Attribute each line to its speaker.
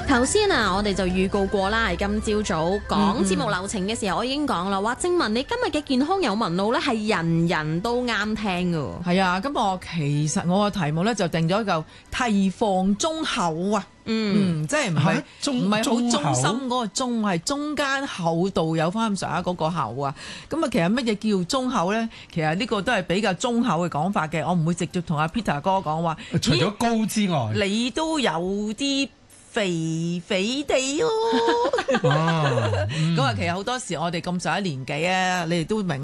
Speaker 1: 頭先啊，我哋就預告過啦，今朝早講節目流程嘅時候，我已經講啦，話正文你今日嘅健康有聞路咧，係人人都啱聽㗎。
Speaker 2: 係啊，咁我個題目咧就定咗一嚿提防中厚啊。即係唔係好中心嗰個中，係中間厚度有翻咁上下嗰個厚啊。咁啊，其實乜嘢叫中厚咧？其實呢個都係比較中厚嘅講法嘅。我唔會直接同阿 Peter 哥講話。
Speaker 3: 除咗高之外，
Speaker 2: 你都有啲肥肥地咯。咁啊，其實好多時我哋咁上一年紀啊，你哋都明。